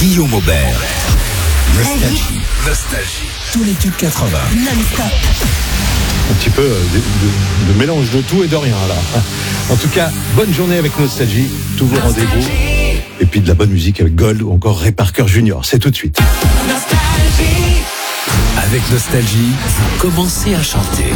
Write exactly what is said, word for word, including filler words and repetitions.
Guillaume Aubert. Nostalgie. Nostalgie. Tous les tubes quatre-vingts. Non-stop. Un petit peu de, de, de mélange de tout et de rien là. En tout cas, bonne journée avec Nostalgie, tous vos rendez-vous. Et puis de la bonne musique avec Gold ou encore Ray Parker Junior. C'est tout de suite. Nostalgie. Avec Nostalgie, vous commencez à chanter.